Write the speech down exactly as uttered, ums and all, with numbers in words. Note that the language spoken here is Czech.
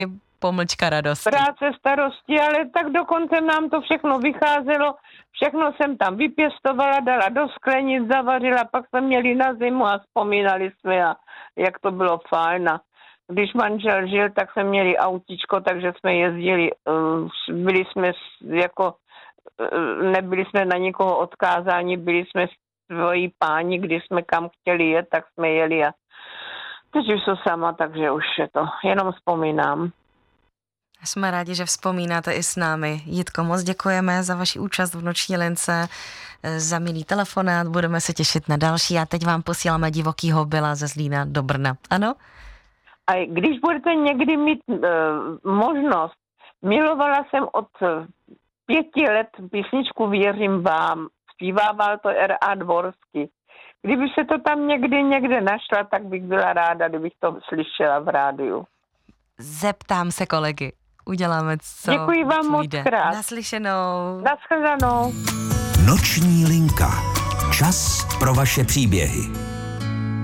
pomlčka radosti. Práce, starosti, ale tak dokonce nám to všechno vycházelo. Všechno jsem tam vypěstovala, dala do sklenic, zavařila, pak jsme měli na zimu a vzpomínali jsme, a jak to bylo fajn. A když manžel žil, tak jsme měli autíčko, takže jsme jezdili, byli jsme jako, nebyli jsme na nikoho odkázáni, byli jsme svoji páni, když jsme kam chtěli jet, tak jsme jeli a teď už jsou sama, takže už je to, jenom vzpomínám. Jsme rádi, že vzpomínáte i s námi. Jitko, moc děkujeme za vaši účast v Noční lince, za milý telefonát, budeme se těšit na další a teď vám posíláme divokýho Byla ze Zlína do Brna. Ano? A když budete někdy mít uh, možnost, milovala jsem od pěti let písničku Věřím vám, zpívával to R A Dvorsky. Kdyby se to tam někdy někde našla, tak bych byla ráda, kdybych to slyšela v rádiu. Zeptám se kolegy. Uděláme, co Děkuji vám moc krát. Naslyšenou. Naschledanou. Noční linka. Čas pro vaše příběhy.